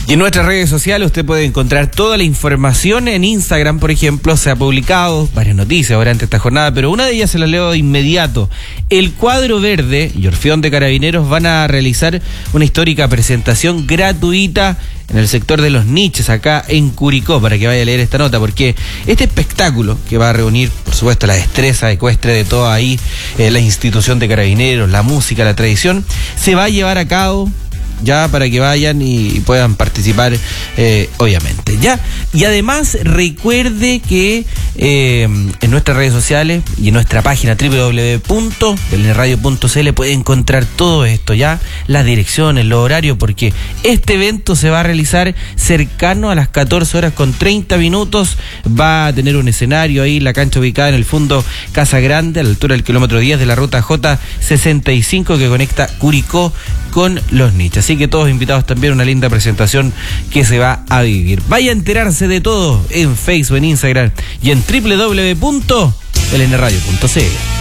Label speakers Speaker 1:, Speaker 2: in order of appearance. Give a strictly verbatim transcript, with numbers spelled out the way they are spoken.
Speaker 1: Y en nuestras redes sociales usted puede encontrar toda la información. En Instagram, por ejemplo, se ha publicado varias noticias durante esta jornada, pero una de ellas se la leo de inmediato. El Cuadro Verde y Orfeón de Carabineros van a realizar una histórica presentación gratuita en el sector de Los Niches, acá en Curicó, para que vaya a leer esta nota, porque este espectáculo que va a reunir, por supuesto, la destreza ecuestre de toda ahí, eh, la institución de Carabineros, la música, la tradición, se va a llevar a cabo ya para que vayan y puedan participar, eh, obviamente, ya. Y además recuerde que eh, en nuestras redes sociales y en nuestra página doble u doble u doble u punto belenradio punto c l puede encontrar todo esto, ya, las direcciones, los horarios, porque este evento se va a realizar cercano a las catorce horas con treinta minutos, va a tener un escenario ahí, la cancha ubicada en el fondo Casa Grande, a la altura del kilómetro diez de la ruta J sesenta y cinco que conecta Curicó con Los Niches. Así que todos invitados también a una linda presentación que se va a vivir. Vaya a enterarse de todo en Facebook, en Instagram y en doble u doble u doble u punto belenradio punto c l.